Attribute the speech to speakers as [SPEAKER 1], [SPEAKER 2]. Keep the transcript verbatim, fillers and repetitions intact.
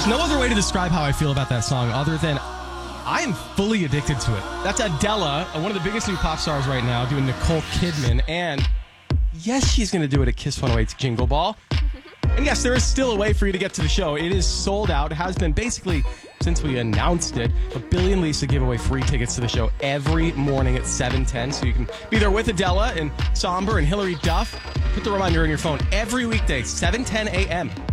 [SPEAKER 1] There's no other way to describe how I feel about that song other than I am fully addicted to it. That's Adele, one of the biggest new pop stars right now, doing Nicole Kidman. And yes, she's going to do it at Kiss one oh eight's Jingle Ball. And yes, there is still a way for you to get to the show. It is sold out. It has been basically since we announced it. But Billy and Lisa give away free tickets to the show every morning at seven ten. So you can be there with Adele and Somber and Hillary Duff. Put the reminder on your phone every weekday, seven ten a.m.